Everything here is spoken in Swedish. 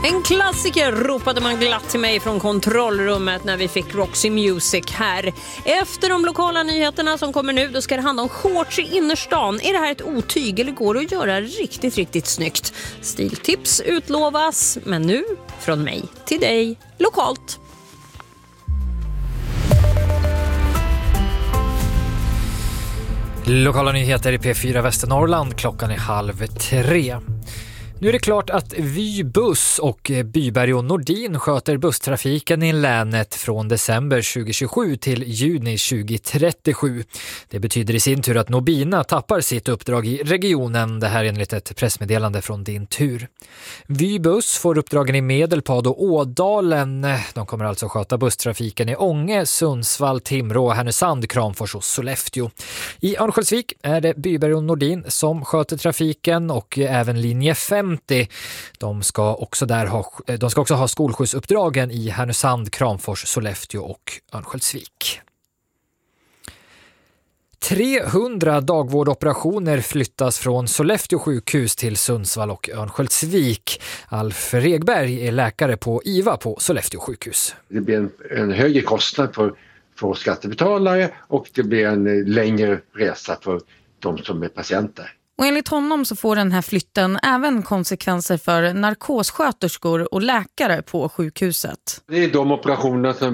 En klassiker ropade man glatt till mig från kontrollrummet när vi fick Roxy Music här. Efter de lokala nyheterna som kommer nu, då ska det handla om shorts i innerstan. Är det här ett otyg eller går det att göra riktigt snyggt? Stiltips utlovas, men nu från mig till dig lokalt. Lokala nyheter i P4 Västernorrland, klockan är 2:30. Nu är det klart att Vy Buss och Byberg och Nordin sköter busstrafiken i länet från december 2027 till juni 2037. Det betyder i sin tur att Nobina tappar sitt uppdrag i regionen. Det här är enligt ett pressmeddelande från Din Tur. Vy Buss får uppdragen i Medelpad och Ådalen. De kommer alltså sköta busstrafiken i Ånge, Sundsvall, Timrå, Härnösand, Kramfors och Sollefteå. I Örnsköldsvik är det Byberg och Nordin som sköter trafiken och även linje 5. De ska också ha skolskjutsuppdragen i Härnösand, Kramfors, Sollefteå och Örnsköldsvik. 300 dagvårdoperationer flyttas från Sollefteå sjukhus till Sundsvall och Örnsköldsvik. Alf Regberg är läkare på IVA på Sollefteå sjukhus. Det blir en högre kostnad för skattebetalare och det blir en längre resa för de som är patienter. Och enligt honom så får den här flytten även konsekvenser för narkossköterskor och läkare på sjukhuset. Det är de operationer som